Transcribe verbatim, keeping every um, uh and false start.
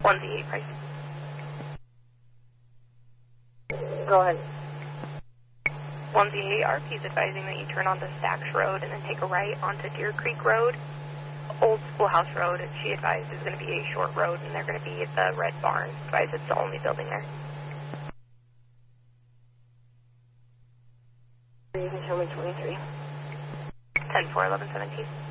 one Z eight price. Go ahead. one Z eight, R P is advising that you turn onto Stacks Road and then take a right onto Deer Creek Road, Old Schoolhouse Road, and she advised is going to be a short road and they're going to be at the Red Barn. Advised it's the only building there. You can show me twenty-three. ten four eleven seventeen.